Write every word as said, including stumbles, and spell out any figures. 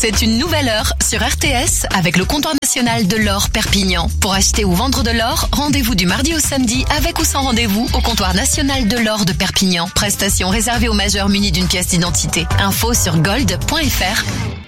C'est une nouvelle heure sur R T S avec le comptoir national de l'or Perpignan. Pour acheter ou vendre de l'or, rendez-vous du mardi au samedi avec ou sans rendez-vous au comptoir national de l'or de Perpignan. Prestation réservée aux majeurs munis d'une pièce d'identité. Info sur gold point f r.